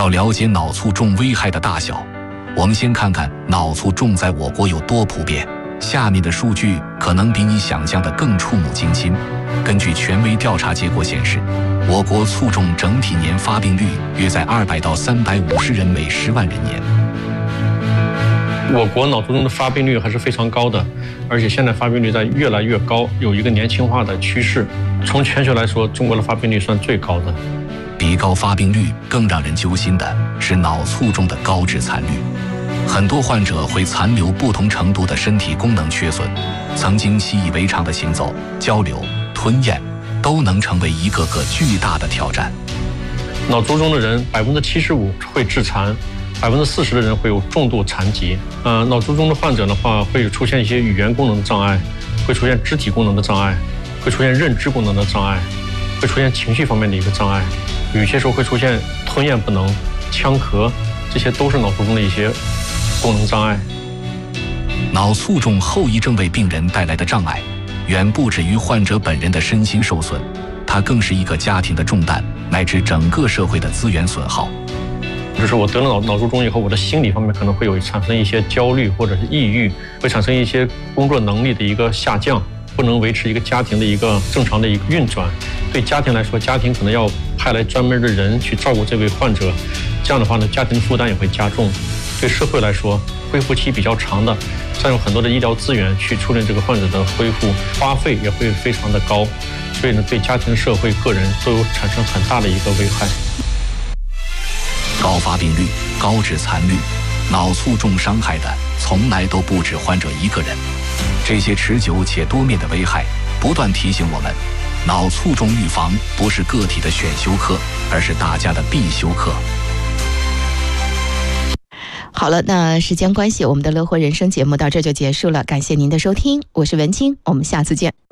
要了解脑卒中危害的大小，我们先看看脑卒中在我国有多普遍。下面的数据可能比你想象的更触目惊心。根据权威调查结果显示，我国卒中整体年发病率约在200到350人每10万人年。 我国脑卒中的发病率还是非常高的，而且现在发病率在越来越高，有一个年轻化的趋势。从全球来说，中国的发病率算最高的。 比高发病率更让人揪心的是脑卒中的高致残率。很多患者会残留不同程度的身体功能缺损，曾经习以为常的行走、交流、吞咽，都能成为一个个巨大的挑战。 脑卒中的人75%会致残，40%的人会有重度残疾。脑卒中的患者的话，会出现一些语言功能的障碍，会出现肢体功能的障碍，会出现认知功能的障碍，会出现情绪方面的一个障碍，有些时候会出现吞咽不能、呛咳，这些都是脑卒中的一些功能障碍。 脑卒中后遗症为病人带来的障碍，远不止于患者本人的身心受损，它更是一个家庭的重担，乃至整个社会的资源损耗。 就是我得了脑卒中以后，我的心理方面可能会产生一些焦虑或者是抑郁，会产生一些工作能力的一个下降，不能维持一个家庭的一个正常的一个运转。对家庭来说，家庭可能要派来专门的人去照顾这位患者，这样的话呢，家庭的负担也会加重。对社会来说，恢复期比较长的，占用很多的医疗资源去处理这个患者的恢复，花费也会非常的高，所以呢，对家庭、社会、个人都有产生很大的一个危害。 高发病率、高致残率，脑卒中伤害的从来都不止患者一个人。这些持久且多面的危害，不断提醒我们，脑卒中预防不是个体的选修课，而是大家的必修课。 好了，那时间关系，我们的乐活人生节目到这就结束了，感谢您的收听，我是文清，我们下次见。